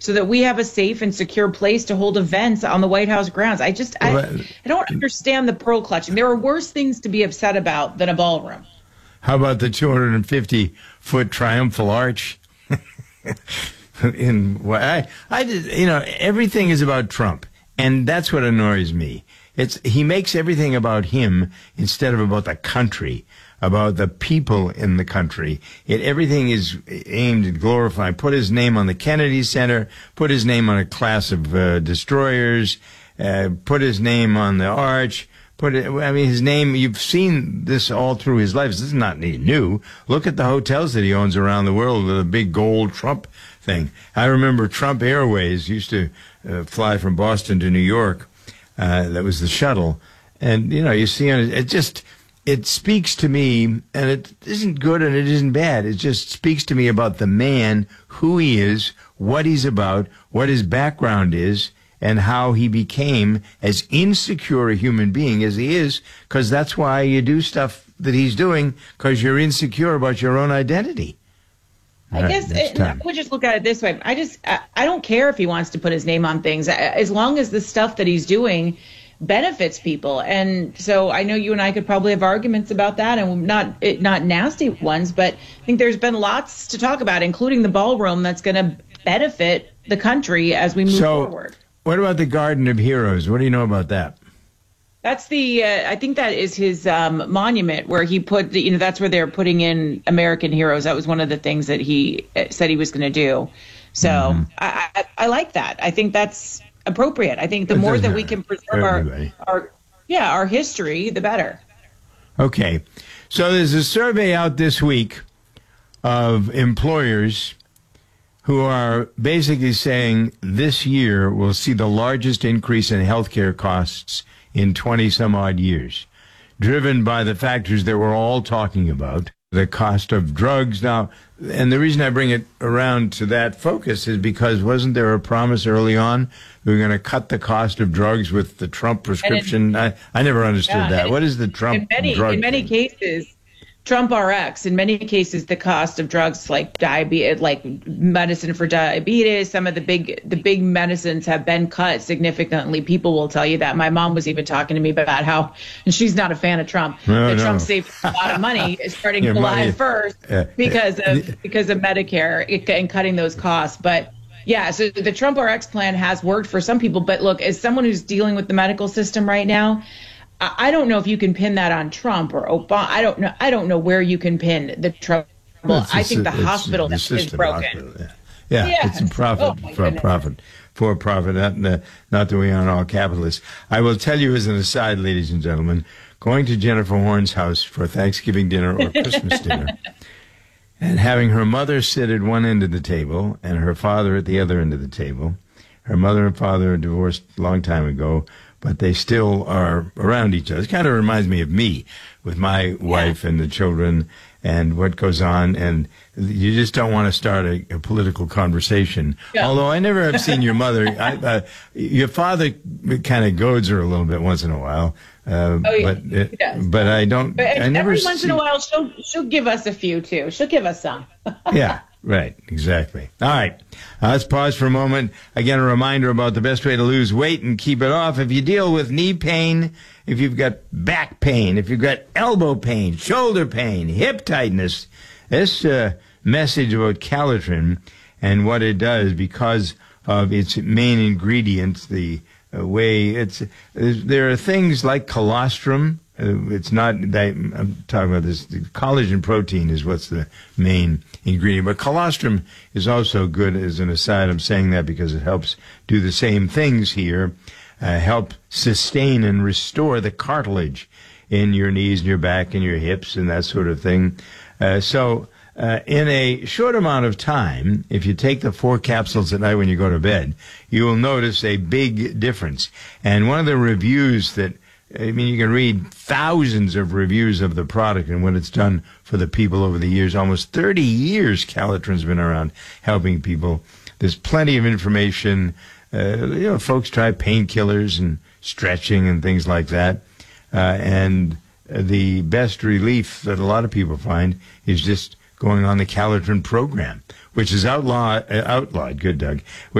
so that we have a safe and secure place to hold events on the White House grounds. I don't understand the pearl clutching. There are worse things to be upset about than a ballroom. How about the 250-foot triumphal arch? Everything is about Trump, and that's what annoys me. He makes everything about him instead of about the country, about the people in the country. Everything is aimed at glorifying. Put his name on the Kennedy Center, put his name on a class of destroyers, put his name on the arch. His name, you've seen this all through his life. This is not new. Look at the hotels that he owns around the world with a big gold Trump thing. I remember Trump Airways used to fly from Boston to New York. That was the shuttle. And, you see, it speaks to me, and it isn't good and it isn't bad. It just speaks to me about the man, who he is, what he's about, what his background is, and how he became as insecure a human being as he is, because that's why you do stuff that he's doing, because you're insecure about your own identity. I guess I would just look at it this way. I don't care if he wants to put his name on things, as long as the stuff that he's doing benefits people. And so I know you and I could probably have arguments about that, and not nasty ones, but I think there's been lots to talk about, including the ballroom that's going to benefit the country as we move forward. What about the Garden of Heroes? What do you know about that? That's I think that is his monument where he put, that's where they're putting in American heroes. That was one of the things that he said he was going to do. So I like that. I think that's appropriate. I think the more that we can preserve our history, the better. Okay. So there's a survey out this week of employers who are basically saying this year will see the largest increase in healthcare costs in 20-some-odd years, driven by the factors that we're all talking about, the cost of drugs. Now, and the reason I bring it around to that focus is because wasn't there a promise early on we were going to cut the cost of drugs with the Trump prescription? I never understood that. What is the Trump drug? In many cases, Trump RX, in many cases, the cost of drugs like diabetes, like medicine for diabetes, some of the big medicines have been cut significantly. People will tell you that. My mom was even talking to me about how, and she's not a fan of Trump, Trump saved a lot of money starting July 1st because of Medicare and cutting those costs. But yeah, so the Trump RX plan has worked for some people. But look, as someone who's dealing with the medical system right now, I don't know if you can pin that on Trump or Obama. I don't know where you can pin the trouble. I think the hospital is broken. Hospital, yeah, it's a profit for profit. Not that we aren't all capitalists. I will tell you as an aside, ladies and gentlemen, going to Jennifer Horn's house for Thanksgiving dinner or Christmas dinner, and having her mother sit at one end of the table and her father at the other end of the table. Her mother and father are divorced a long time ago, but they still are around each other. It kind of reminds me of me with my wife and the children and what goes on. And you just don't want to start a political conversation. Yeah. Although I never have seen your mother. Your father kind of goads her a little bit once in a while. But I don't. I never. Every once in a while, she'll give us a few too. She'll give us some. Yeah. Right, exactly. All right, let's pause for a moment. Again, a reminder about the best way to lose weight and keep it off. If you deal with knee pain, if you've got back pain, if you've got elbow pain, shoulder pain, hip tightness, this message about Calitrin and what it does because of its main ingredients, the way there are things like colostrum. It's not that I'm talking about this. The collagen protein is what's the main ingredient, but colostrum is also good. As an aside, I'm saying that because it helps do the same things here, help sustain and restore the cartilage in your knees and your back and your hips and that sort of thing. So in a short amount of time, if you take the 4 capsules at night when you go to bed, you will notice a big difference. And one of the reviews you can read thousands of reviews of the product and what it's done for the people over the years. Almost 30 years Calitrin's been around helping people. There's plenty of information. Folks try painkillers and stretching and things like that. And the best relief that a lot of people find is just going on the Calitrin program, which is outlawed. Good, Doug.